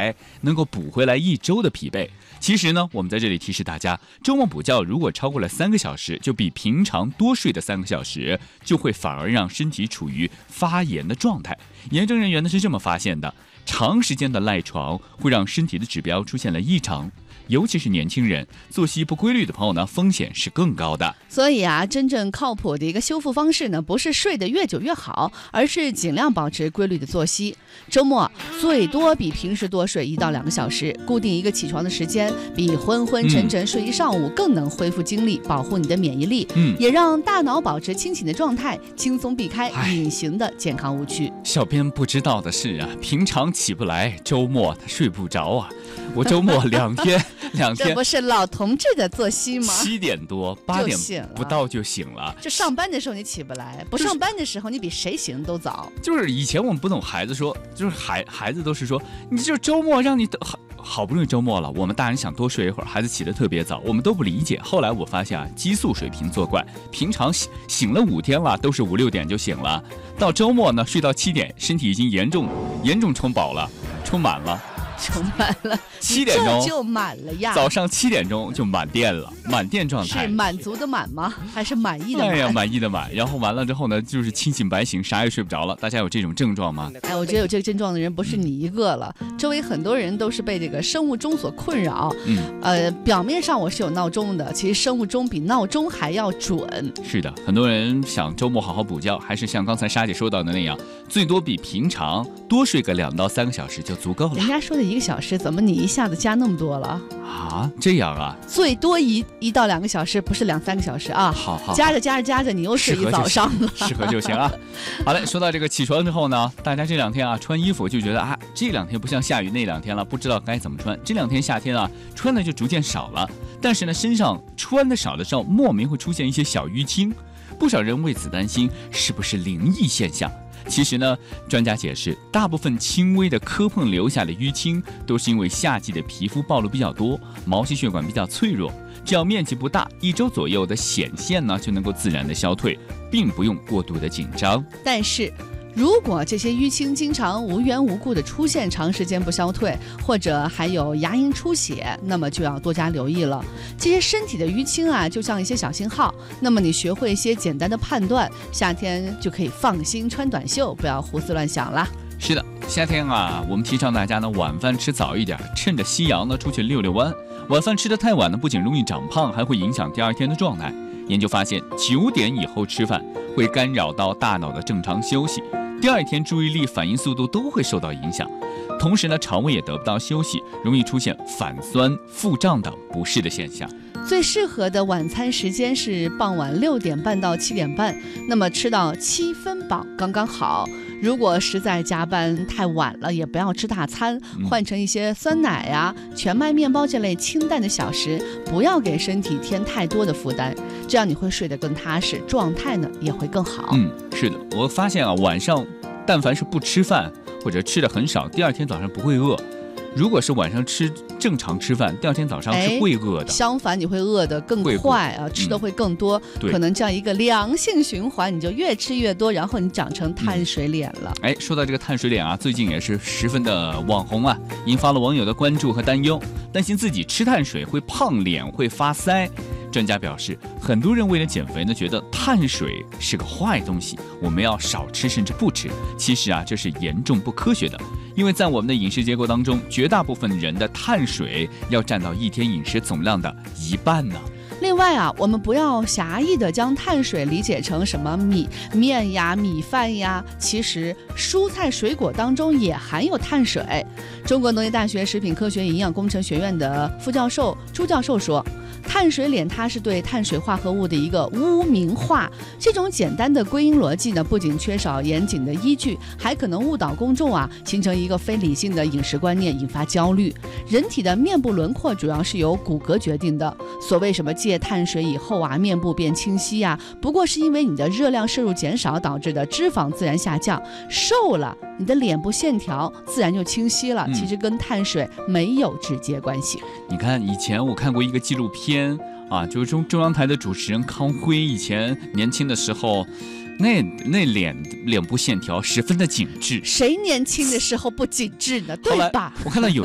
来，能够补回来一周的疲惫。其实呢，我们在这里提示大家，周末补觉如果超过了3个小时，就比平常多睡的3个小时，就会反而让身体处于发炎的状态。研究人员呢是这么发现的，长时间的赖床会让身体的指标出现了异常。尤其是年轻人，作息不规律的朋友呢，风险是更高的。 所以啊，真正靠谱的一个修复方式呢，不是睡得越久越好，而是尽量保持规律的作息。周末最多比平时多睡1到2个小时，固定一个起床的时间，比昏昏沉沉睡一上午更能恢复精力，保护你的免疫力，也让大脑保持清醒的状态，轻松避开隐形的健康误区。 小编不知道的是啊，平常起不来，周末他睡不着啊。我周末2天， 这不是老同志的作息吗 ？7点多8点不到就醒了。 就上班的时候你起不来，不上班的时候你比谁醒都早。 就是以前我们不懂孩子说，就是孩子都是说，你就周末让你好不容易周末了，我们大人想多睡一会儿，孩子起得特别早，我们都不理解。后来我发现啊，激素水平作怪，平常醒了5天了，都是5、6点就醒了，到周末呢睡到7点，身体已经严重充满了。7点钟就满了呀， 早上7点钟就满电了，满电状态。 是满足的满吗？还是满意的满？ 哎呀，满意的满。然后完了之后呢，就是清醒白醒，啥也睡不着了。大家有这种症状吗？ 哎，我觉得有这个症状的人不是你一个了，周围很多人都是被这个生物钟所困扰。表面上我是有闹钟的，其实生物钟比闹钟还要准。 是的，很多人想周末好好补觉，还是像刚才莎姐说到的那样，最多比平常多睡个2到3个小时就足够了。 人家说的1个小时，怎么你一下子加那么多了啊？这样啊？ 最多1到2个小时，不是2、3个小时啊。 好， 加着，你又睡一早上了， 适合就行啊。好嘞，说到这个起床之后呢，大家这2天啊穿衣服就觉得啊，这2天不像下雨那2天了，不知道该怎么穿。这2天夏天啊，穿的就逐渐少了，但是呢，身上穿的少的时候，莫名会出现一些小淤青，不少人为此担心是不是灵异现象。其实呢，专家解释，大部分轻微的磕碰留下的淤青，都是因为夏季的皮肤暴露比较多，毛细血管比较脆弱，只要面积不大，1周左右的显现呢，就能够自然的消退，并不用过度的紧张。 但是如果这些淤青经常无缘无故的出现，长时间不消退，或者还有牙龈出血，那么就要多加留意了。这些身体的淤青啊，就像一些小信号，那么你学会一些简单的判断，夏天就可以放心穿短袖，不要胡思乱想啦。 是的，夏天啊，我们提倡大家呢晚饭吃早一点，趁着夕阳呢出去溜溜弯。晚饭吃得太晚呢，不仅容易长胖，还会影响第2天的状态。研究发现，9点以后吃饭会干扰到大脑的正常休息，第2天注意力、反应速度都会受到影响。同时呢，肠胃也得不到休息，容易出现反酸、腹胀等不适的现象。 最适合的晚餐时间是傍晚6点半到7点半，那么吃到7分饱刚刚好。如果实在加班太晚了，也不要吃大餐，换成一些酸奶啊、全麦面包这类清淡的小食，不要给身体添太多的负担，这样你会睡得更踏实，状态呢也会更好。 是的，我发现啊，晚上但凡是不吃饭或者吃的很少，第2天早上不会饿。如果是晚上正常吃饭，第2天早上是会饿的。 相反，你会饿得更快啊，吃的会更多，可能这样一个良性循环，你就越吃越多，然后你长成碳水脸了。 说到这个碳水脸啊，最近也是十分的网红啊，引发了网友的关注和担忧，担心自己吃碳水会胖脸、会发腮。专家表示，很多人为了减肥呢，觉得碳水是个坏东西，我们要少吃甚至不吃。其实啊，这是严重不科学的，因为在我们的饮食结构当中，绝大部分人的碳水要占到1天饮食总量的1半呢。 另外啊，我们不要狭义的将碳水理解成什么面呀、米饭呀，其实蔬菜水果当中也含有碳水。中国农业大学食品科学营养工程学院的副教授朱教授说，碳水脸它是对碳水化合物的一个污名化，这种简单的归因逻辑呢，不仅缺少严谨的依据，还可能误导公众啊，形成一个非理性的饮食观念，引发焦虑。人体的面部轮廓主要是由骨骼决定的，所谓什么戒碳水以后啊，面部变清晰啊，不过是因为你的热量摄入减少导致的脂肪自然下降，瘦了你的脸部线条自然就清晰了，其实跟碳水没有直接关系。 你看，以前我看过一个纪录片啊，就是中央台的主持人康辉，以前年轻的时候，那脸部线条十分的紧致。 谁年轻的时候不紧致呢？对吧？ 我看到有